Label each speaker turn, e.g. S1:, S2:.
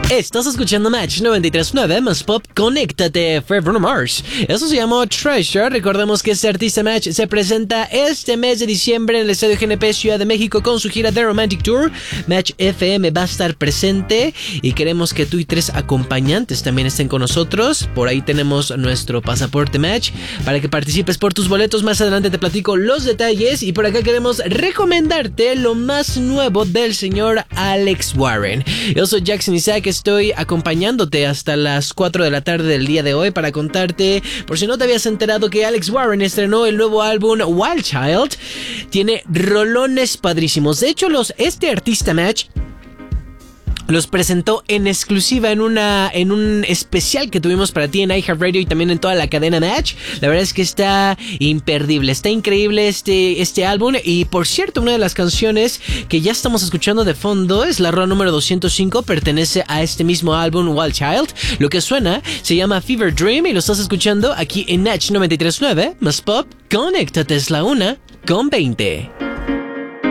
S1: Estás escuchando Match 93.9 más Pop, conéctate, fue Bruno Mars. Eso se llamó Treasure. Recordemos que este artista Match se presenta este mes de diciembre en el Estadio GNP Ciudad de México con su gira The Romantic Tour. Match FM va a estar presente y queremos que tú y 3 acompañantes también estén con nosotros. Por ahí tenemos nuestro pasaporte Match para que participes por tus boletos. Más adelante te platico los detalles y por acá queremos recomendarte lo más nuevo del señor Alex Warren. Yo soy Jackson Isaac, estoy acompañándote hasta las 4 de la tarde del día de hoy para contarte, por si no te habías enterado, que Alex Warren estrenó el nuevo álbum Wild Child. Tiene rolones padrísimos. De hecho, este artista Match los presentó en exclusiva en un especial que tuvimos para ti en iHeartRadio y también en toda la cadena Match. La verdad es que está imperdible, está increíble este álbum. Y por cierto, una de las canciones que ya estamos escuchando de fondo es la rola número 205, pertenece a este mismo álbum Wild Child. Lo que suena se llama Fever Dream y lo estás escuchando aquí en Match 93.9 más Pop. Conéctate, es la 1:20.